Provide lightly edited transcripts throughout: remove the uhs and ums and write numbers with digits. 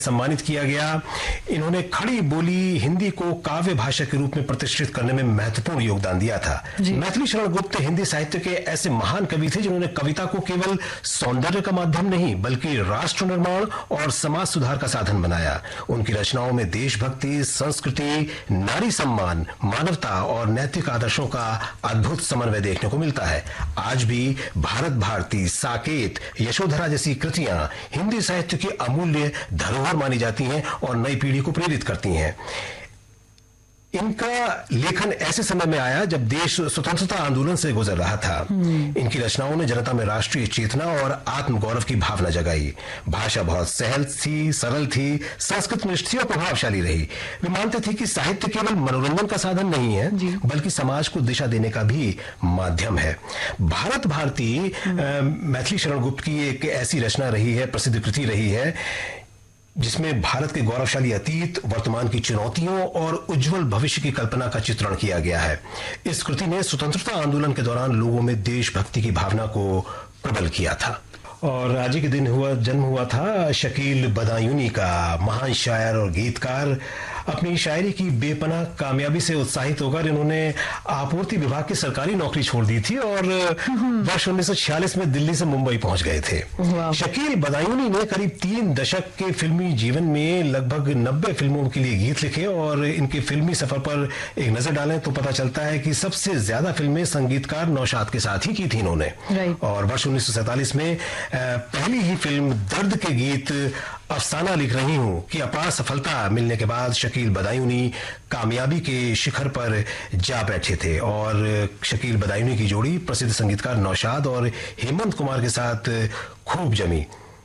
सम्मानित किया गया। इन्होंने खड़ी बोली हिंदी को काव्य भाषा के रूप में प्रतिष्ठित करने में महत्वपूर्ण योगदान दिया था। मैथिली शरण गुप्त हिंदी साहित्य के ऐसे महान कवि थे जिन्होंने कविता को केवल सौंदर्य का माध्यम नहीं बल्कि राष्ट्र निर्माण और समाज सुधार का साधन बनाया। उनकी रचनाओं में देशभक्ति, संस्कृति, नारी सम्मान, मानवता और नैतिक आदर्शों का अद्भुत समन्वय देखने को मिलता है। आज भी भारत भारती, साकेत, यशोधरा जैसी कृतियां हिंदी साहित्य की अमूल्य धरोहर मानी जाती हैं और नई पीढ़ी को प्रेरित करती हैं। इनका लेखन ऐसे समय में आया जब देश स्वतंत्रता आंदोलन से गुजर रहा था। इनकी रचनाओं ने जनता में राष्ट्रीय चेतना और आत्मगौरव की भावना जगाई। भाषा बहुत सहल थी, सरल थी, संस्कृत निष्ठ थी और प्रभावशाली रही। वे मानते थे कि साहित्य केवल मनोरंजन का साधन नहीं है बल्कि समाज को दिशा देने का भी माध्यम है। भारत भारती मैथिली शरण गुप्त की एक ऐसी रचना रही है, प्रसिद्ध कृति रही है, जिसमें भारत के गौरवशाली अतीत, वर्तमान की चुनौतियों और उज्जवल भविष्य की कल्पना का चित्रण किया गया है। इस कृति ने स्वतंत्रता आंदोलन के दौरान लोगों में देशभक्ति की भावना को प्रबल किया था। और आज ही के दिन जन्म हुआ था शकील बदायूनी का। महान शायर और गीतकार अपनी शायरी की बेपनाह कामयाबी से उत्साहित होकर इन्होंने आपूर्ति विभाग की सरकारी नौकरी छोड़ दी थी और वर्ष 1946 में दिल्ली से मुंबई पहुंच गए थे। शकील बदायूनी ने करीब 3 दशक के फिल्मी जीवन में लगभग 90 फिल्मों के लिए गीत लिखे और इनके फिल्मी सफर पर एक नजर डालें तो पता चलता है कि सबसे ज्यादा फिल्में संगीतकार नौशाद के साथ ही की थी इन्होंने। और वर्ष 1947 में पहली ही फिल्म दर्द के गीत अफसाना लिख रही हूं की अपार सफलता मिलने के बाद शकील बदायूनी कामयाबी के शिखर पर जा बैठे थे और शकील बदायूनी की जोड़ी प्रसिद्ध संगीतकार नौशाद और हेमंत कुमार के साथ खूब जमी।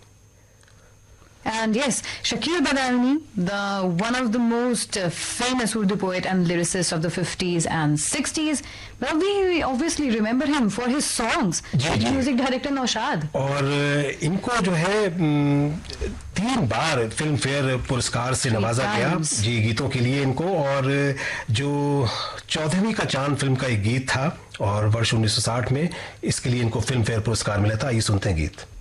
And yes, Shakil Badauni, one of the most famous Urdu poet and lyricist of the 50s and 60s. Well, we obviously remember him for his songs. Music director Naushad. और इनको जो है 3 बार फिल्म फेयर पुरस्कार से नवाजा गया जी गीतों के लिए इनको। और जो 14वीं का चांद फिल्म का एक गीत था और वर्ष 1960 में इसके लिए इनको फिल्म फेयर पुरस्कार मिला था। ये सुनते हैं गीत।